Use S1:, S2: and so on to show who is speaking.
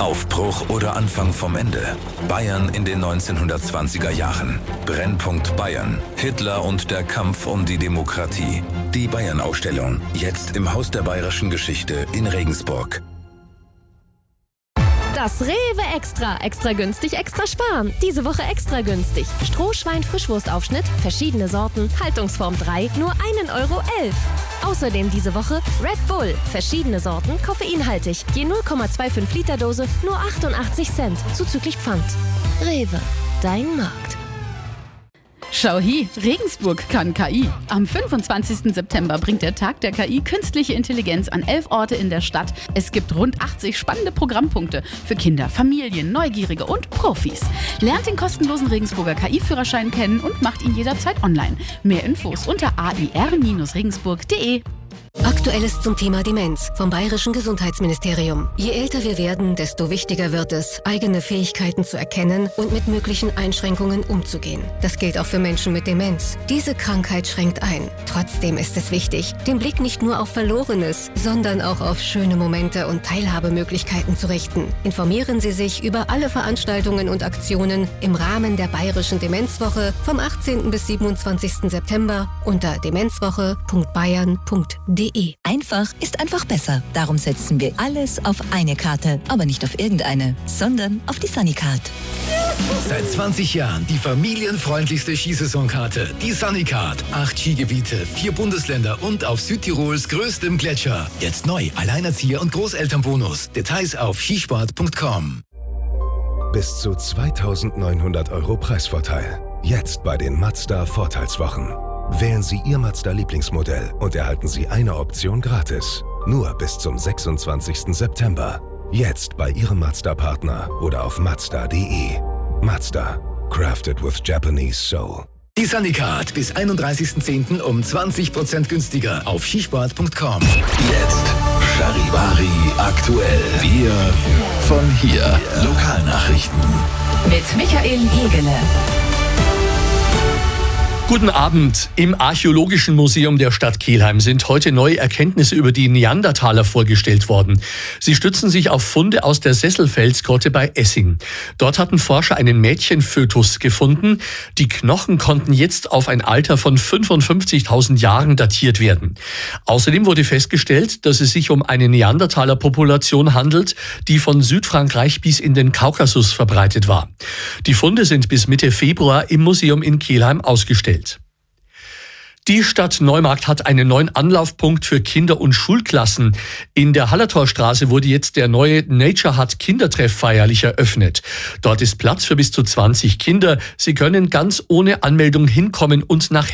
S1: Aufbruch oder Anfang vom Ende? Bayern in den 1920er Jahren. Brennpunkt Bayern. Hitler und der Kampf um die Demokratie. Die Bayern-Ausstellung. Jetzt im Haus der Bayerischen Geschichte in Regensburg.
S2: Das Rewe Extra. Extra günstig, extra sparen. Diese Woche extra günstig. Strohschwein-Frischwurstaufschnitt, verschiedene Sorten, Haltungsform 3, nur 1,11 €. Außerdem diese Woche Red Bull, verschiedene Sorten, koffeinhaltig. Je 0,25 Liter Dose, nur 88 Cent, zuzüglich Pfand. Rewe, dein Markt.
S3: Schau hi, Regensburg kann KI. Am 25. September bringt der Tag der KI künstliche Intelligenz an 11 Orte in der Stadt. Es gibt rund 80 spannende Programmpunkte für Kinder, Familien, Neugierige und Profis. Lernt den kostenlosen Regensburger KI-Führerschein kennen und macht ihn jederzeit online. Mehr Infos unter air-regensburg.de.
S4: Aktuelles zum Thema Demenz vom Bayerischen Gesundheitsministerium. Je älter wir werden, desto wichtiger wird es, eigene Fähigkeiten zu erkennen und mit möglichen Einschränkungen umzugehen. Das gilt auch für Menschen mit Demenz. Diese Krankheit schränkt ein. Trotzdem ist es wichtig, den Blick nicht nur auf Verlorenes, sondern auch auf schöne Momente und Teilhabemöglichkeiten zu richten. Informieren Sie sich über alle Veranstaltungen und Aktionen im Rahmen der Bayerischen Demenzwoche vom 18. bis 27. September unter demenzwoche.bayern.de.
S5: Einfach ist einfach besser. Darum setzen wir alles auf eine Karte. Aber nicht auf irgendeine, sondern auf die Sunnycard.
S6: Seit 20 Jahren die familienfreundlichste Skisaisonkarte. Die Sunnycard. 8 Skigebiete, 4 Bundesländer und auf Südtirols größtem Gletscher. Jetzt neu. Alleinerzieher und Großelternbonus. Details auf skisport.com.
S7: Bis zu 2.900 € Preisvorteil. Jetzt bei den Mazda Vorteilswochen. Wählen Sie Ihr Mazda-Lieblingsmodell und erhalten Sie eine Option gratis. Nur bis zum 26. September. Jetzt bei Ihrem Mazda-Partner oder auf Mazda.de. Mazda. Crafted with Japanese Soul.
S6: Die Sunnycard bis 31.10. um 20% günstiger auf skisport.com.
S1: Jetzt Charivari aktuell. Wir von hier. Lokalnachrichten.
S5: Mit Michael Hegele.
S8: Guten Abend. Im Archäologischen Museum der Stadt Kelheim sind heute neue Erkenntnisse über die Neandertaler vorgestellt worden. Sie stützen sich auf Funde aus der Sesselfelsgrotte bei Essing. Dort hatten Forscher einen Mädchenfötus gefunden. Die Knochen konnten jetzt auf ein Alter von 55.000 Jahren datiert werden. Außerdem wurde festgestellt, dass es sich um eine Neandertaler-Population handelt, die von Südfrankreich bis in den Kaukasus verbreitet war. Die Funde sind bis Mitte Februar im Museum in Kelheim ausgestellt. Die Stadt Neumarkt hat einen neuen Anlaufpunkt für Kinder- und Schulklassen. In der Hallertorstraße wurde jetzt der neue Nature Hut Kindertreff feierlich eröffnet. Dort ist Platz für bis zu 20 Kinder. Sie können ganz ohne Anmeldung hinkommen und nach